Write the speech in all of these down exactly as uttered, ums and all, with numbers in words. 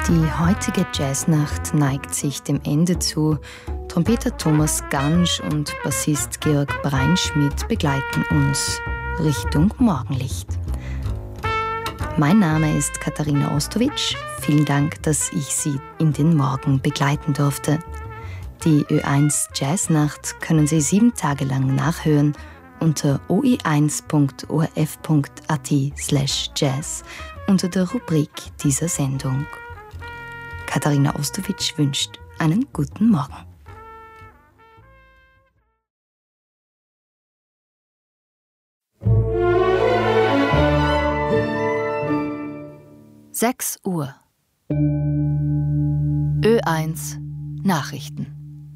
Die heutige Jazznacht neigt sich dem Ende zu. Trompeter Thomas Gansch und Bassist Georg Breinschmidt begleiten uns Richtung Morgenlicht. Mein Name ist Katharina Ostowitsch. Vielen Dank, dass ich Sie in den Morgen begleiten durfte. Die Ö eins Jazznacht können Sie sieben Tage lang nachhören unter o i eins punkt o r f punkt a t slash jazz unter der Rubrik dieser Sendung. Katharina Ostowitsch wünscht einen guten Morgen. sechs Uhr. Ö eins Nachrichten.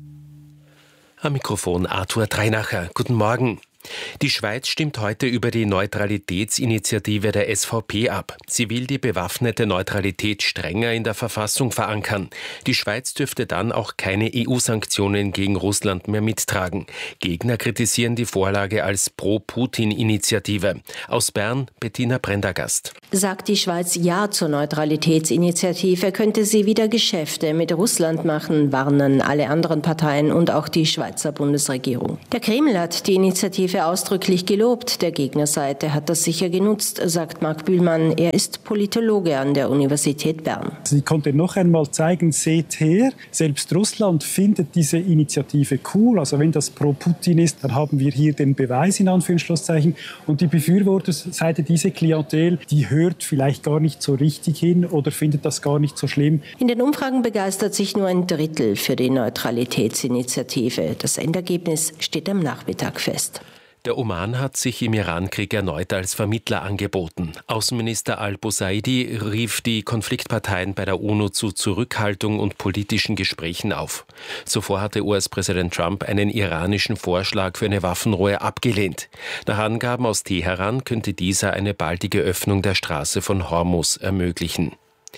Am Mikrofon Arthur Dreinacher. Guten Morgen. Die Schweiz stimmt heute über die Neutralitätsinitiative der S V P ab. Sie will die bewaffnete Neutralität strenger in der Verfassung verankern. Die Schweiz dürfte dann auch keine E U-Sanktionen gegen Russland mehr mittragen. Gegner kritisieren die Vorlage als Pro-Putin-Initiative. Aus Bern, Bettina Prendergast. Sagt die Schweiz Ja zur Neutralitätsinitiative, könnte sie wieder Geschäfte mit Russland machen, warnen alle anderen Parteien und auch die Schweizer Bundesregierung. Der Kreml hat die Initiative ausdrücklich gelobt. Der Gegnerseite hat das sicher genutzt, sagt Marc Bühlmann. Er ist Politologe an der Universität Bern. Sie konnte noch einmal zeigen, seht her, selbst Russland findet diese Initiative cool. Also wenn das pro Putin ist, dann haben wir hier den Beweis in Anführungszeichen. Und die Befürworterseite, diese Klientel, die hört vielleicht gar nicht so richtig hin oder findet das gar nicht so schlimm. In den Umfragen begeistert sich nur ein Drittel für die Neutralitätsinitiative. Das Endergebnis steht am Nachmittag fest. Der Oman hat sich im Irankrieg erneut als Vermittler angeboten. Außenminister al-Busaidi rief die Konfliktparteien bei der UNO zu Zurückhaltung und politischen Gesprächen auf. Zuvor hatte U S-Präsident Trump einen iranischen Vorschlag für eine Waffenruhe abgelehnt. Nach Angaben aus Teheran könnte dieser eine baldige Öffnung der Straße von Hormuz ermöglichen.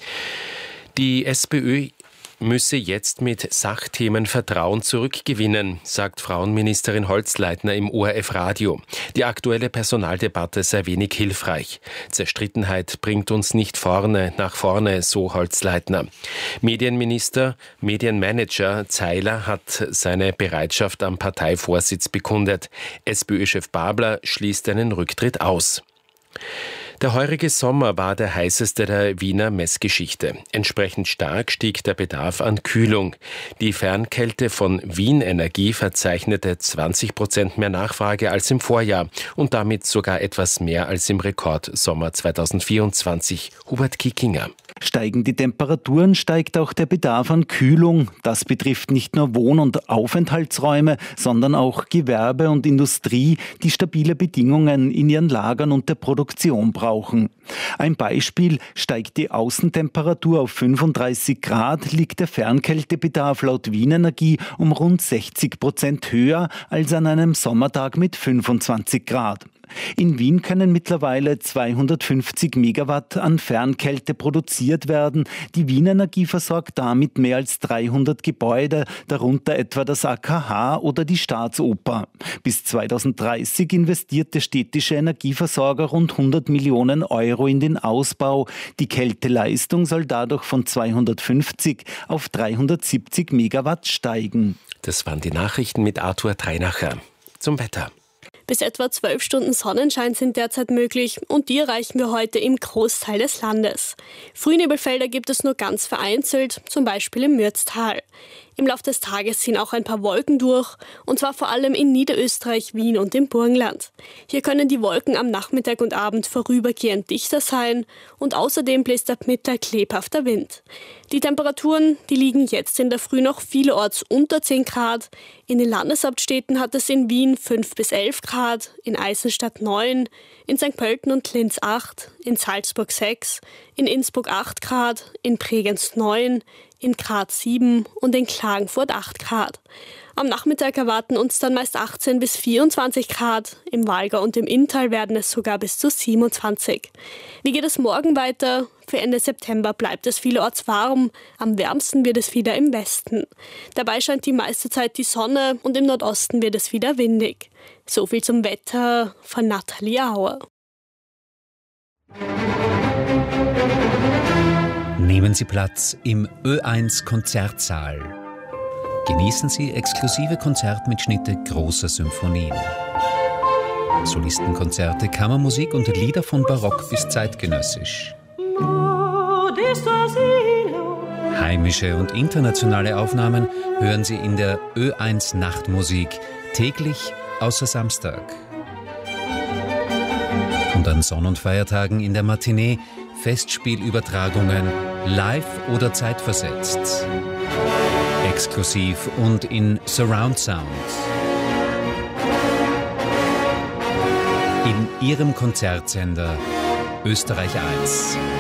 Die SPÖ müsse jetzt mit Sachthemen Vertrauen zurückgewinnen, sagt Frauenministerin Holzleitner im O R F-Radio. Die aktuelle Personaldebatte sei wenig hilfreich. Zerstrittenheit bringt uns nicht vorne nach vorne, so Holzleitner. Medienminister, Medienmanager Zeiler hat seine Bereitschaft am Parteivorsitz bekundet. SPÖ-Chef Babler schließt einen Rücktritt aus. Der heurige Sommer war der heißeste der Wiener Messgeschichte. Entsprechend stark stieg der Bedarf an Kühlung. Die Fernkälte von Wien Energie verzeichnete zwanzig Prozent mehr Nachfrage als im Vorjahr und damit sogar etwas mehr als im Rekordsommer zweitausendvierundzwanzig. Hubert Kickinger. Steigen die Temperaturen, steigt auch der Bedarf an Kühlung. Das betrifft nicht nur Wohn- und Aufenthaltsräume, sondern auch Gewerbe und Industrie, die stabile Bedingungen in ihren Lagern und der Produktion brauchen. Ein Beispiel: steigt die Außentemperatur auf fünfunddreißig Grad, liegt der Fernkältebedarf laut Wien Energie um rund sechzig Prozent höher als an einem Sommertag mit fünfundzwanzig Grad. In Wien können mittlerweile zweihundertfünfzig Megawatt an Fernkälte produziert werden. Die Wien Energie versorgt damit mehr als dreihundert Gebäude, darunter etwa das A K H oder die Staatsoper. Bis zweitausenddreißig investiert der städtische Energieversorger rund hundert Millionen Euro in den Ausbau. Die Kälteleistung soll dadurch von zweihundertfünfzig auf dreihundertsiebzig Megawatt steigen. Das waren die Nachrichten mit Arthur Dreinacher. Zum Wetter. Bis etwa zwölf Stunden Sonnenschein sind derzeit möglich und die erreichen wir heute im Großteil des Landes. Frühnebelfelder gibt es nur ganz vereinzelt, zum Beispiel im Mürztal. Im Laufe des Tages ziehen auch ein paar Wolken durch, und zwar vor allem in Niederösterreich, Wien und im Burgenland. Hier können die Wolken am Nachmittag und Abend vorübergehend dichter sein und außerdem bläst ab Mittag lebhafter Wind. Die Temperaturen, die liegen jetzt in der Früh noch vielerorts unter zehn Grad. In den Landeshauptstädten hat es in Wien fünf bis elf Grad, in Eisenstadt neun, in Sankt Pölten und Linz acht, in Salzburg sechs, in Innsbruck acht Grad, in Bregenz neun, in Graz sieben und in Klagenfurt acht Grad. Am Nachmittag erwarten uns dann meist achtzehn bis vierundzwanzig Grad. Im Walger und im Inntal werden es sogar bis zu siebenundzwanzig. Wie geht es morgen weiter? Für Ende September bleibt es vielerorts warm. Am wärmsten wird es wieder im Westen. Dabei scheint die meiste Zeit die Sonne und im Nordosten wird es wieder windig. So viel zum Wetter von Nathalie Auer. Nehmen Sie Platz im Ö eins Konzertsaal. Genießen Sie exklusive Konzertmitschnitte großer Symphonien. Solistenkonzerte, Kammermusik und Lieder von Barock bis zeitgenössisch. Heimische und internationale Aufnahmen hören Sie in der Ö eins Nachtmusik, täglich außer Samstag. Und an Sonn- und Feiertagen in der Matinee Festspielübertragungen, live oder zeitversetzt. Exklusiv und in Surround Sound. In Ihrem Konzertsender Österreich eins.